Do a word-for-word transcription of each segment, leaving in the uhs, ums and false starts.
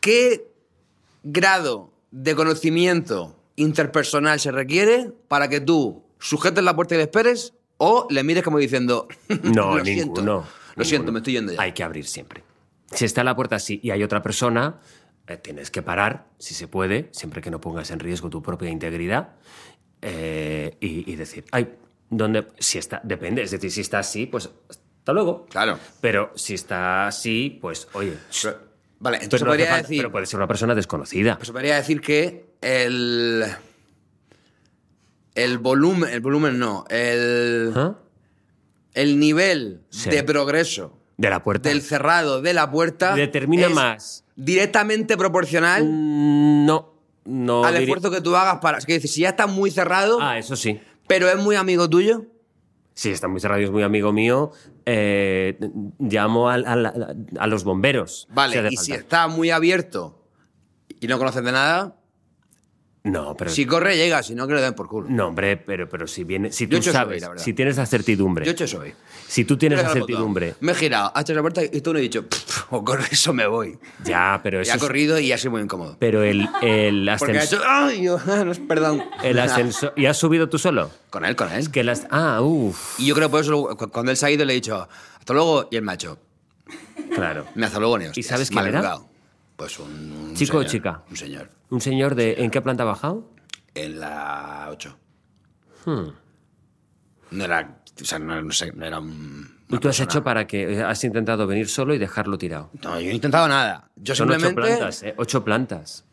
¿qué grado de conocimiento interpersonal se requiere para que tú sujetes la puerta y le esperes o le mires como diciendo No, lo ninguno. siento, lo ninguno. siento, me estoy yendo ya? Hay que abrir siempre. Si está la puerta así y hay otra persona, eh, tienes que parar, si se puede, siempre que no pongas en riesgo tu propia integridad, eh, y, y decir, ay, ¿dónde? Si está, depende, es decir, si está así, pues hasta luego. Claro. Pero si está así, pues, oye... Pero, vale, entonces pero, no hace podría falta- decir... pero puede ser una persona desconocida. Pues podría decir que el... El volumen... El volumen no. El... ¿Ah? El nivel Sí. de progreso De la puerta. del cerrado de la puerta... Determina es más. directamente proporcional Mm, No, no... al diría- esfuerzo que tú hagas para... Es que si ya está muy cerrado, Ah, eso sí. pero es muy amigo tuyo... Si está muy cerrado y es muy amigo mío, eh, llamo al- al- a, los bomberos. Vale, si hace y si falta. está muy abierto y no conoces de nada, No, pero... si corre llega, si no que le den por culo. No, hombre, pero, pero si viene... Si Yo tú he hecho eso hoy, sabes, la verdad. si tienes la certidumbre... Yo he hecho eso hoy. Si tú tienes Mira la el botón. certidumbre... Me he girado, ha hecho la puerta y tú no he dicho, "Pff, o corre eso me voy". Ya, pero Y eso ha es- corrido y ha sido muy incómodo. Pero el, el Porque ha ascensor... hecho, ¡ay! Yo, ah, no, perdón. El ascensor... ¿Y has subido tú solo? Con él, con él. Que las... Ah, uff. Y yo creo por eso, luego, cu- cuando él se ha ido, le he dicho, hasta luego, y el macho, Claro. me hasta luego ni hostias. ¿Y sabes quién era? Maleducado. Pues un, un ¿Chico o señor, chica? Un señor. ¿Un señor de... ¿En qué planta ha bajado? En la ocho. Hmm. No era, o sea, no, no sé, no era un... ¿Y tú has hecho para que... Has intentado venir solo y dejarlo tirado? No, yo no he intentado nada. Yo Son simplemente... ocho plantas, ¿eh? Ocho plantas.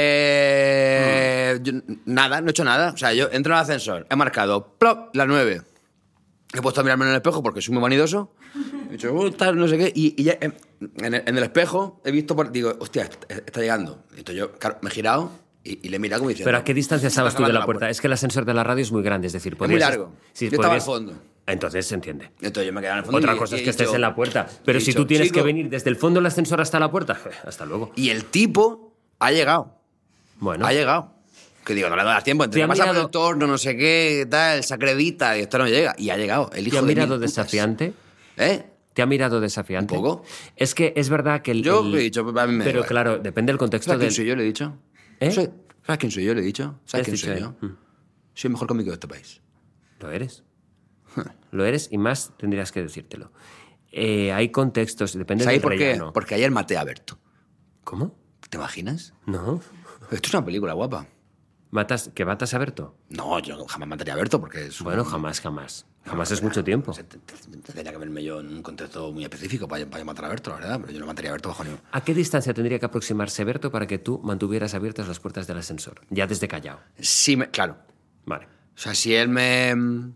Eh, yo- nada, no he hecho nada. O sea, yo entro en el ascensor, he marcado plop, la nueve. He puesto a mirarme en el espejo porque soy muy vanidoso. He dicho, "Oh, tal, no sé qué". Y, y ya, eh, en, el, en el espejo he visto, por, digo, hostia, está, está llegando. Entonces yo, claro, me he girado y, y le he mirado como diciendo... ¿Pero a qué distancia estabas tú de cerrando la puerta? Es que el ascensor de la radio es muy grande, es decir... Es muy podrías- largo. Sí, Yo estaba al podrías- fondo. Entonces se entiende. Entonces yo me quedé en el fondo. Otra y- cosa y es he que estés dicho- en la puerta. Pero he si dicho, tú tienes "Chico". que venir desde el fondo del ascensor hasta la puerta, hasta luego. Y el tipo ha llegado. Bueno, Ha llegado. Que digo, no le das tiempo. Entre ¿Te que ha pasa por mirado- el torno, no sé qué, tal, se acredita y esto no llega. Y ha llegado. El hijo ¿te ha de mirado mil putas. desafiante? ¿Eh? ¿Te ha mirado desafiante? Un poco. Es que es verdad que el... Yo el- he dicho, a mí me da Pero igual. claro, depende del contexto ¿Sabes quién del... soy yo? Le he dicho. ¿Eh? Soy- ¿Sabes quién soy yo? Le he dicho. ¿Sabes ¿Qué quién has soy dicho yo? ahí? Mm. Soy el mejor cómico de este país. Lo eres. Lo eres y más tendrías que decírtelo. Eh, hay contextos, depende ¿Sabes del por qué? relleno. Porque ayer maté a Berto. ¿Cómo? ¿Te imaginas? No. Esto es una película guapa. ¿Matas, ¿Que matas a Berto? No, yo jamás mataría a Berto porque es... un- Bueno, jamás, jamás. Jamás es mucho tiempo. O sea, te- te- te- Tendría que verme yo en un contexto muy específico para, para matar a Berto, la verdad. Pero yo no mataría a Berto bajo ningún... ¿A qué distancia tendría que aproximarse Berto para que tú mantuvieras abiertas las puertas del ascensor? Ya desde Callao. Sí, me- claro. Vale. O sea, si él me,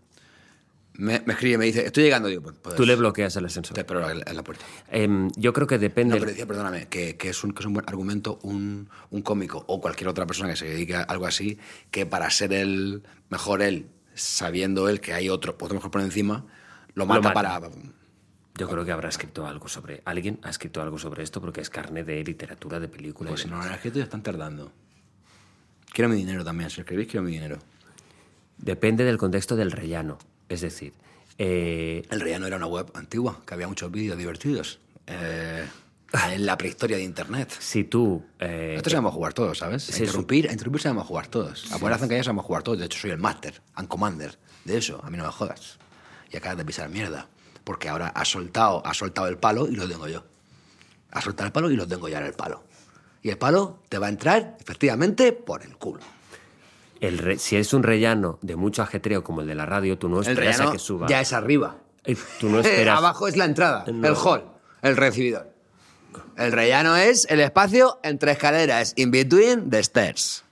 me, me escribe y me dice, estoy llegando, digo, pues, pues Tú le bloqueas el ascensor. te espero en en la puerta. Em, yo creo que depende... No, pero decía, perdóname, que, que, es un, que es un buen argumento un, un cómico o cualquier otra persona que se dedique a algo así, que para ser el mejor él, sabiendo él que hay otro, otro mejor por encima, lo mata, mata. para... Yo creo que habrá escrito algo sobre... Alguien ha escrito algo sobre esto porque es carne de literatura, de película. Pues y si no demás. lo han escrito ya están tardando. Quiero mi dinero también, si escribís quiero mi dinero. Depende del contexto del rellano. Es decir, eh, El Rellano era una web antigua, que había muchos vídeos divertidos. Eh, en la prehistoria de Internet. si tú... eh, Esto se llama jugar todos, ¿sabes? A Sí, interrumpir, a interrumpir se llama jugar todos. A poner hacen callar se llama jugar todos. De hecho, soy el máster and commander de eso. A mí no me jodas. Y acabas de pisar mierda. Porque ahora has soltado, has soltado el palo y lo tengo yo. Has soltado el palo y lo tengo ya en el palo. Y el palo te va a entrar, efectivamente, por el culo. el re- si es un rellano de mucho ajetreo como el de la radio, tú no El esperas rellano a que suba. ya es arriba. Eh, Tú no esperas... Abajo es la entrada, No. el hall, el recibidor. El rellano es el espacio entre escaleras, in between the stairs.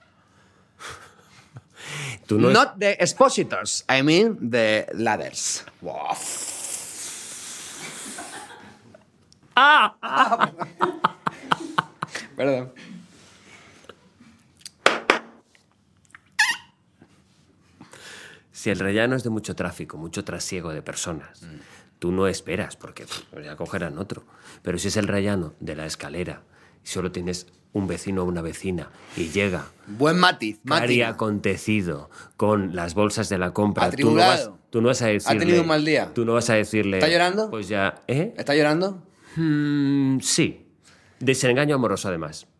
Tú no es- Not the expositors, I mean the ladders. Wow. ¡Ah! Perdón. Si el rellano es de mucho tráfico, mucho trasiego de personas, tú no esperas, porque pues, ya cogerán otro. Pero si es el rellano de la escalera y solo tienes un vecino o una vecina y llega Buen matiz, Cari máquina. acontecido con las bolsas de la compra, tú no, Atribulado. vas, tú no vas a decirle... tenido un mal día. Tú no vas a decirle... ¿Está llorando? Pues ya... ¿Eh? ¿Está llorando? Mm, sí. Desengaño amoroso, además.